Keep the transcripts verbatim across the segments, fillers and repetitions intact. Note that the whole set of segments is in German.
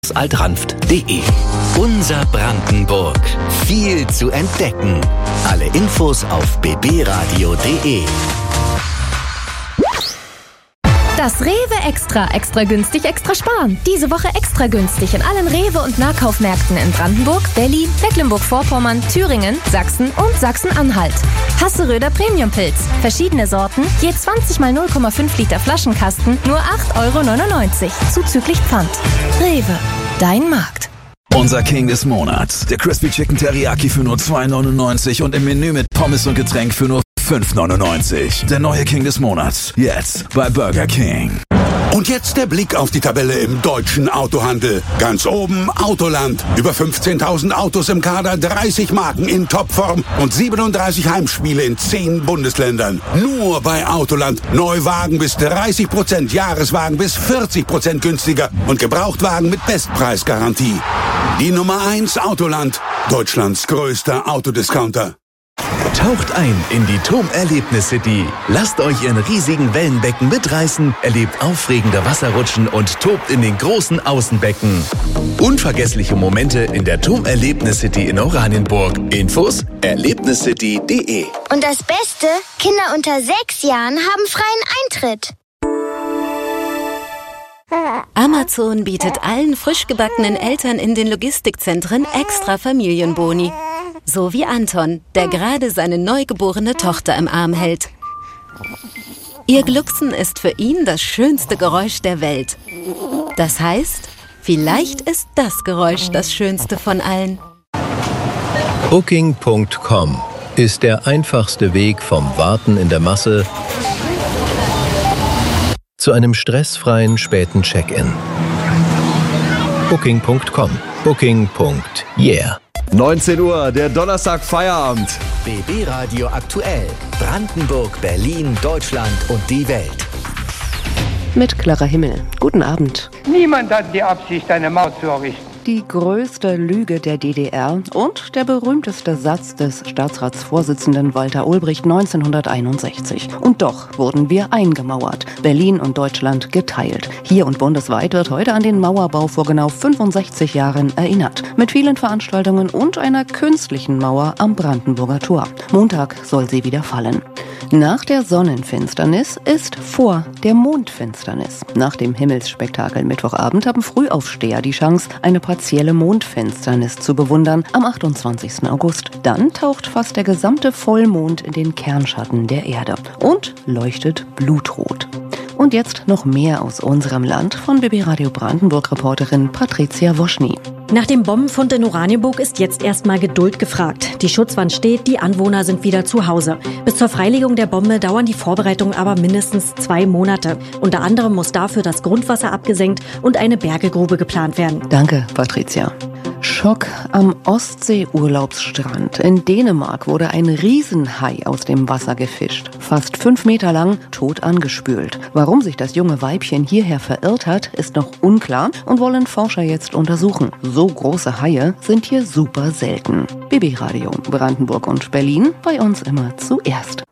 altranft punkt de. Unser Brandenburg. Viel zu entdecken. Alle Infos auf b b radio punkt de. Das Rewe Extra. Extra günstig, extra sparen. Diese Woche extra günstig in allen Rewe- und Nahkaufmärkten in Brandenburg, Berlin, Mecklenburg-Vorpommern, Thüringen, Sachsen und Sachsen-Anhalt. Hasseröder Premiumpilz. Verschiedene Sorten, je zwanzig mal null Komma fünf Liter Flaschenkasten, nur acht Euro neunundneunzig. Zuzüglich Pfand. Rewe. Dein Markt. Unser King des Monats. Der Crispy Chicken Teriyaki für nur zwei neunundneunzig und im Menü mit Pommes und Getränk für nur fünf neunundneunzig. Der neue King des Monats. Jetzt bei Burger King. Und jetzt der Blick auf die Tabelle im deutschen Autohandel. Ganz oben Autoland. Über fünfzehntausend Autos im Kader, dreißig Marken in Topform und siebenunddreißig Heimspiele in zehn Bundesländern. Nur bei Autoland. Neuwagen bis dreißig Prozent, Jahreswagen bis vierzig Prozent günstiger und Gebrauchtwagen mit Bestpreisgarantie. Die Nummer eins Autoland. Deutschlands größter Autodiscounter. Taucht ein in die TOM Erlebnis City. Lasst euch in riesigen Wellenbecken mitreißen, erlebt aufregende Wasserrutschen und tobt in den großen Außenbecken. Unvergessliche Momente in der TOM Erlebnis City in Oranienburg. Infos erlebniscity punkt de. Und das Beste, Kinder unter sechs Jahren haben freien Eintritt. Amazon bietet allen frisch gebackenen Eltern in den Logistikzentren extra Familienboni. So wie Anton, der gerade seine neugeborene Tochter im Arm hält. Ihr Glucksen ist für ihn das schönste Geräusch der Welt. Das heißt, vielleicht ist das Geräusch das schönste von allen. Booking Punkt com ist der einfachste Weg vom Warten in der Masse zu einem stressfreien späten Check-in. Booking Punkt com. Booking. Yeah. neunzehn Uhr, der Donnerstag Feierabend. B B Radio aktuell. Brandenburg, Berlin, Deutschland und die Welt. Mit Clara Himmel. Guten Abend. Niemand hat die Absicht, eine Mauer zu errichten. Die größte Lüge der D D R und der berühmteste Satz des Staatsratsvorsitzenden Walter Ulbricht neunzehnhunderteinundsechzig. Und doch wurden wir eingemauert, Berlin und Deutschland geteilt. Hier und bundesweit wird heute an den Mauerbau vor genau fünfundsechzig Jahren erinnert. Mit vielen Veranstaltungen und einer künstlichen Mauer am Brandenburger Tor. Montag soll sie wieder fallen. Nach der Sonnenfinsternis ist vor der Mondfinsternis. Nach dem Himmelsspektakel Mittwochabend haben Frühaufsteher die Chance, eine partielle Mondfinsternis zu bewundern am achtundzwanzigsten August. Dann taucht fast der gesamte Vollmond in den Kernschatten der Erde und leuchtet blutrot. Und jetzt noch mehr aus unserem Land von B B Radio Brandenburg-Reporterin Patricia Woschny. Nach dem Bombenfund in Oranienburg ist jetzt erstmal Geduld gefragt. Die Schutzwand steht, die Anwohner sind wieder zu Hause. Bis zur Freilegung der Bombe dauern die Vorbereitungen aber mindestens zwei Monate. Unter anderem muss dafür das Grundwasser abgesenkt und eine Bergegrube geplant werden. Danke, Patricia. Schock am Ostsee-Urlaubsstrand. In Dänemark wurde ein Riesenhai aus dem Wasser gefischt. Fast fünf Meter lang, tot angespült. Warum sich das junge Weibchen hierher verirrt hat, ist noch unklar und wollen Forscher jetzt untersuchen. So große Haie sind hier super selten. B B Radio Brandenburg und Berlin, bei uns immer zuerst.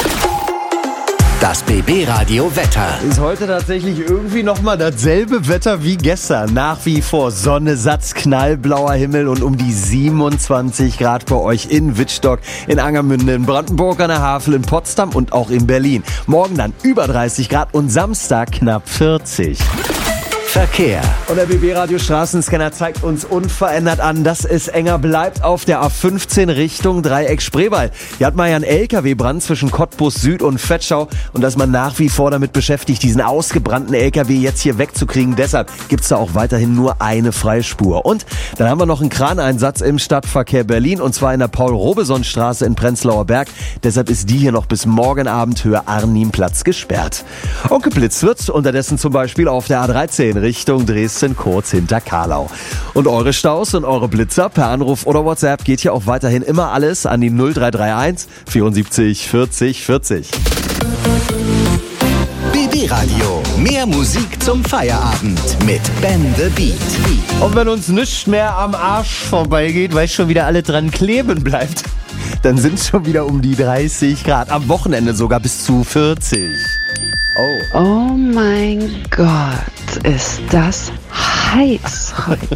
Das B B Radio Wetter. Ist heute tatsächlich irgendwie nochmal dasselbe Wetter wie gestern. Nach wie vor Sonne, Satz, knallblauer Himmel und um die siebenundzwanzig Grad bei euch in Wittstock, in Angermünde, in Brandenburg an der Havel, in Potsdam und auch in Berlin. Morgen dann über dreißig Grad und Samstag knapp vierzig. Verkehr. Und der B B Radio Straßenscanner zeigt uns unverändert an, dass es enger bleibt auf der A fünfzehn Richtung Dreieck Spreewald. Hier hat man ja einen L K W-Brand zwischen Cottbus Süd und Vetschau und dass man nach wie vor damit beschäftigt, diesen ausgebrannten L K W jetzt hier wegzukriegen. Deshalb gibt's da auch weiterhin nur eine Freispur. Und dann haben wir noch einen Kraneinsatz im Stadtverkehr Berlin und zwar in der Paul-Robeson-Straße in Prenzlauer Berg. Deshalb ist die hier noch bis morgen Abend Höhe Arnimplatz gesperrt. Und geblitzt wird unterdessen zum Beispiel auf der A dreizehn Richtung Dresden, kurz hinter Karlau. Und eure Staus und eure Blitzer per Anruf oder WhatsApp geht hier auch weiterhin immer alles an die null drei drei eins vierundsiebzig vierzig vierzig. B B Radio. Mehr Musik zum Feierabend mit Ben the Beat. Und wenn uns nichts mehr am Arsch vorbeigeht, weil schon wieder alle dran kleben bleibt, dann sind es schon wieder um die dreißig Grad. Am Wochenende sogar bis zu vierzig. Oh. Oh mein Gott, ist das heiß.